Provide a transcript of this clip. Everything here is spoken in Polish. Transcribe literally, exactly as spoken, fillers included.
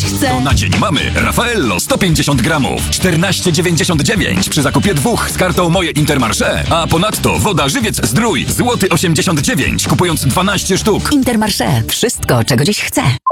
chce. To na dzień mamy Raffaello sto pięćdziesiąt gramów, czternaście dziewięćdziesiąt dziewięć przy zakupie dwóch z kartą Moje Intermarché, a ponadto woda Żywiec Zdrój, złoty osiemdziesiąt dziewięć, kupując dwanaście sztuk. Intermarché. Wszystko, czego dziś chce.